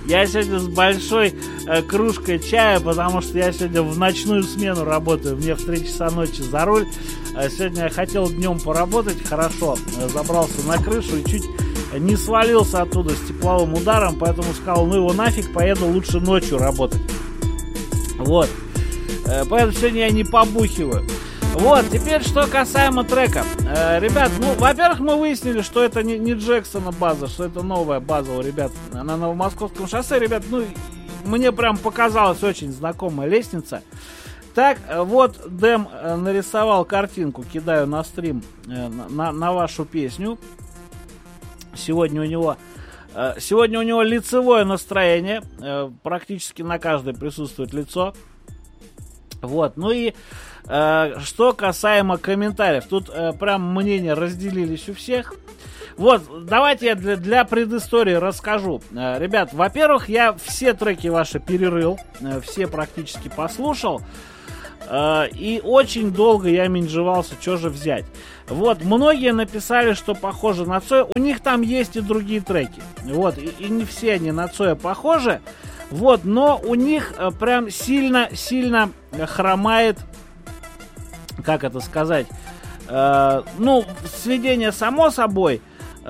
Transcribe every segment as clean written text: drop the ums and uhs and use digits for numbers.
Я сегодня с большой кружкой чая, потому что я сегодня в ночную смену работаю. Мне в 3 часа ночи за руль. Сегодня я хотел днем поработать хорошо. Забрался на крышу и чуть не свалился оттуда с тепловым ударом. Поэтому сказал, ну его нафиг, поеду лучше ночью работать. Вот. Поэтому сегодня я не побухиваю. Вот, теперь что касаемо трека. Ребят, ну, во-первых, мы выяснили, что это не Джексона база, что это новая база у ребят на Новомосковском шоссе. Ребят, ну, мне прям показалась очень знакомая лестница. Так, вот Дэм нарисовал картинку, кидаю на стрим на вашу песню. Сегодня у него лицевое настроение. Практически на каждой присутствует лицо. Вот, ну и что касаемо комментариев, тут прям мнения разделились у всех. Вот, давайте я для предыстории расскажу. Ребят, во-первых, я все треки ваши перерыл, все практически послушал. И очень долго я менжевался, что же взять. Вот, многие написали, что похоже на Цоя. У них там есть и другие треки. Вот, и не все они на Цоя похожи. Вот, но у них прям сильно хромает, как это сказать, ну, сведение само собой,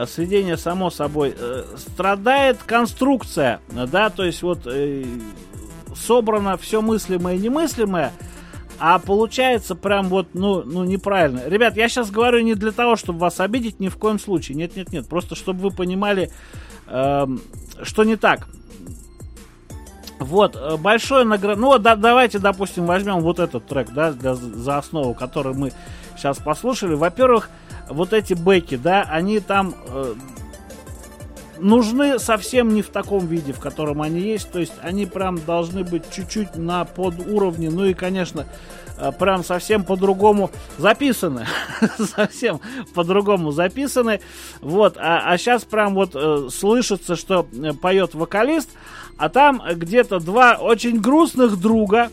страдает конструкция, да, то есть вот собрано все мыслимое и немыслимое, а получается прям вот, ну неправильно. Ребят, я сейчас говорю не для того, чтобы вас обидеть, ни в коем случае, нет, просто чтобы вы понимали, что не так. Вот, большое награждение. Ну, давайте, допустим, возьмем вот этот трек, да, за основу, который мы сейчас послушали. Во-первых, вот эти бэки, да, они там нужны совсем не в таком виде, в котором они есть. То есть они прям должны быть чуть-чуть на подуровне. Ну и, конечно, прям совсем по-другому записаны. Совсем по-другому записаны. Вот, а сейчас прям вот слышится, что поет вокалист. А там где-то два очень грустных друга,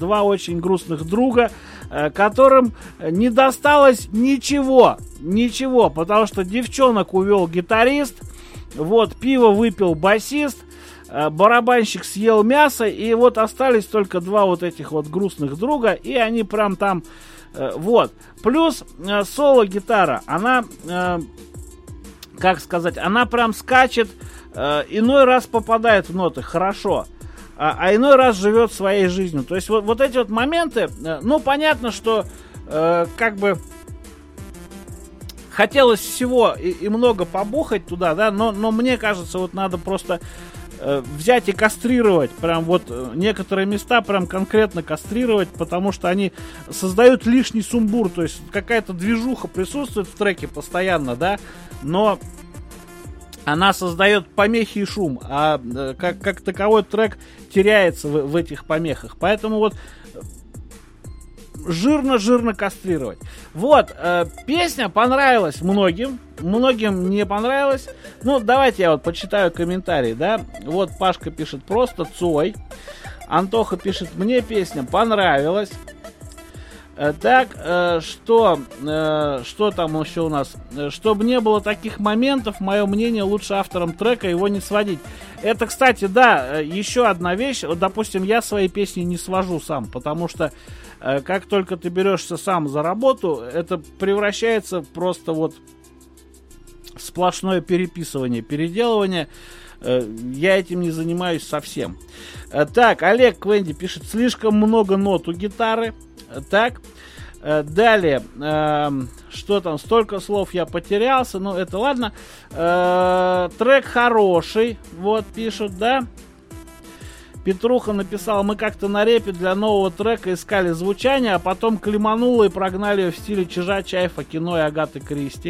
которым не досталось ничего, потому что девчонок увел гитарист, вот, пиво выпил басист, барабанщик съел мясо, и вот остались только два вот этих вот грустных друга, и они прям там, вот. Плюс соло-гитара, она, как сказать, она прям скачет, иной раз попадает в ноты хорошо, а иной раз живет своей жизнью. То есть вот эти вот моменты, ну, понятно, что как бы хотелось всего и много побухать туда, да, но мне кажется, вот надо просто взять и кастрировать, прям вот некоторые места прям конкретно кастрировать, потому что они создают лишний сумбур, то есть какая-то движуха присутствует в треке постоянно, да, но она создает помехи и шум, а как таковой трек теряется в этих помехах. Поэтому вот жирно кастрировать. Вот, песня понравилась многим не понравилась. Ну, давайте я вот почитаю комментарии, да. Вот Пашка пишет: просто Цой. Антоха пишет: мне песня понравилась. Так, что там еще у нас? Чтобы не было таких моментов, мое мнение, лучше автором трека его не сводить. Это, кстати, да, еще одна вещь. Вот, допустим, я свои песни не свожу сам, потому что как только ты берешься сам за работу, это превращается просто вот в сплошное переписывание, переделывание. Я этим не занимаюсь совсем. Так, Олег Квенди пишет: слишком много нот у гитары. Так, далее, что там, столько слов я потерялся, ну это ладно. Трек хороший, вот пишут, да. Петруха написал: мы как-то на репе для нового трека искали звучание, а потом клемануло и прогнали ее в стиле Чижа, Чайфа, Кино и Агаты Кристи.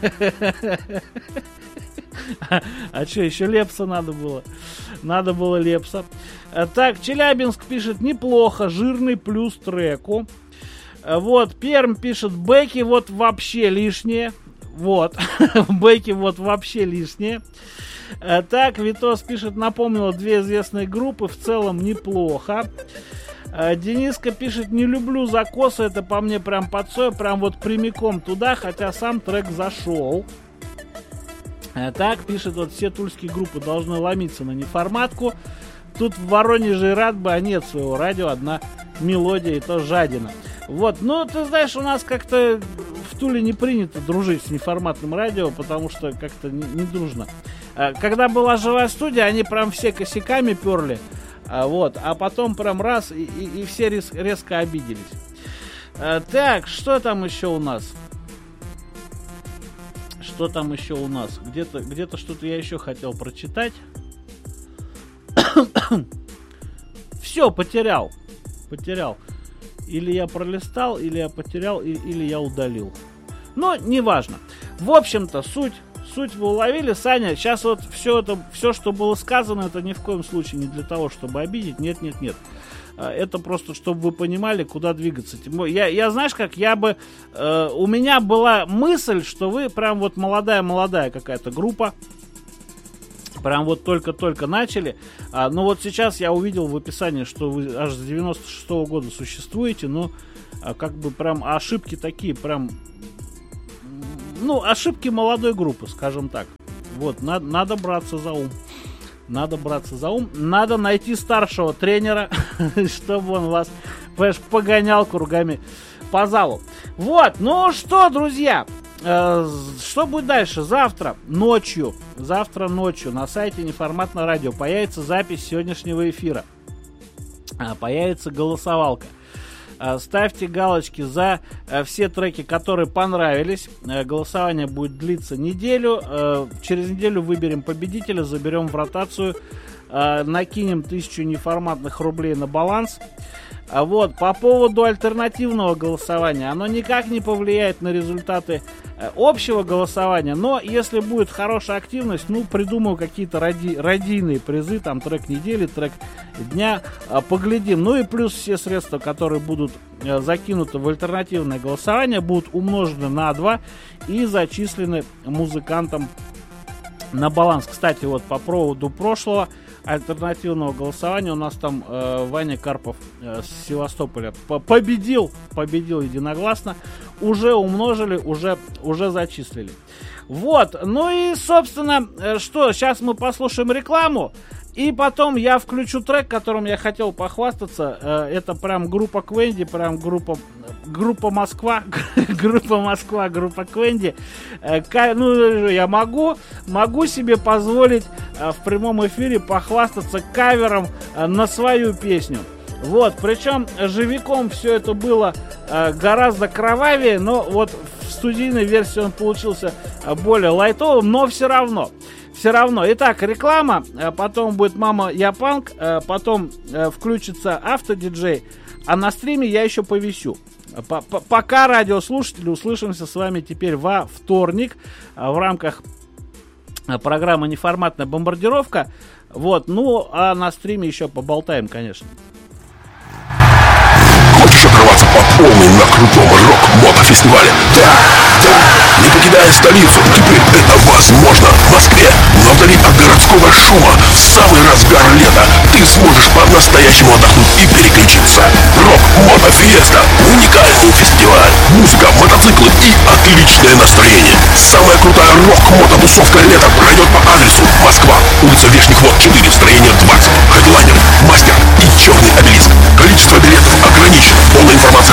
А что, еще Лепса надо было? Надо было Лепса. Так, Челябинск пишет: неплохо, жирный плюс треку. Вот, Перм пишет: бэки вот вообще лишние. Вот, бэки вот вообще лишние. Так, Витос пишет: напомнила две известные группы, в целом неплохо. Дениска пишет: не люблю закосы, это по мне прям под Цоя, прям вот прямиком туда, хотя сам трек зашел. Так, пишет, вот все тульские группы должны ломиться на неформатку. Тут в Воронеже и Радбе нет своего радио, одна мелодия, и то жадина. Вот, ну, ты знаешь, у нас как-то в Туле не принято дружить с неформатным радио, потому что как-то не дружно. Когда была живая студия, они прям все косяками перли, вот, а потом прям раз, и все резко обиделись. Так, что там еще у нас? Что там еще у нас? Где-то что-то я еще хотел прочитать. Все, потерял. Или я пролистал, или я потерял, или я удалил. Но неважно. В общем-то, суть вы уловили. Саня, сейчас вот все, что было сказано, это ни в коем случае не для того, чтобы обидеть. Нет. Это просто, чтобы вы понимали, куда двигаться. Я знаешь как, у меня была мысль, что вы прям вот молодая какая-то группа. Прям вот только-только начали. Но вот сейчас я увидел в описании, что вы аж с 96-го года существуете. Но как бы прям ошибки такие, прям... Ну, ошибки молодой группы, скажем так. Вот, надо браться за ум. Надо найти старшего тренера, чтобы он вас, понимаешь, погонял кругами по залу. Вот, ну что, друзья, что будет дальше? Завтра ночью на сайте Неформатное радио появится запись сегодняшнего эфира. Появится голосовалка. Ставьте галочки за все треки, которые понравились. Голосование будет длиться неделю. Через неделю выберем победителя, заберем в ротацию, накинем 1000 неформатных рублей на баланс. Вот, по поводу альтернативного голосования, оно никак не повлияет на результаты общего голосования, но если будет хорошая активность, ну, придумаю какие-то радийные призы, там, трек недели, трек дня, поглядим. Ну и плюс все средства, которые будут закинуты в альтернативное голосование, будут умножены на 2 и зачислены музыкантам на баланс. Кстати, вот по поводу прошлого альтернативного голосования у нас там Ваня Карпов с Севастополя победил единогласно, уже умножили, уже зачислили. Вот, ну и собственно, что, сейчас мы послушаем рекламу, и потом я включу трек, которым я хотел похвастаться. Это прям группа Квенди, прям группа Москва, группа Квенди. Ну, я могу себе позволить в прямом эфире похвастаться кавером на свою песню. Вот, причем живиком все это было гораздо кровавее, но вот в студийной версии он получился более лайтовым, но все равно. Итак, реклама, потом будет «Мама, я панк», потом включится автодиджей, а на стриме я еще повесю. Пока, радиослушатели, услышимся с вами теперь во вторник в рамках программы «Неформатная бомбардировка». Вот, ну, а на стриме еще поболтаем, конечно. Хочешь оторваться по полной на крутом рок-мотофестивале? Да, не покидая столицу, теперь это возможно. В Москве, но вдали от городского шума, в самый разгар лета ты сможешь по-настоящему отдохнуть и переключиться. Рок-мотофеста, уникальный фестиваль, музыка, мотоциклы и отличное настроение. Самая крутая рок-мототусовка лета пройдет по адресу Москва, улица Вешних Вод 4, строение 20. Хедлайнер, мастер и черный обелиск. Количество билетов ограничено. Полная информация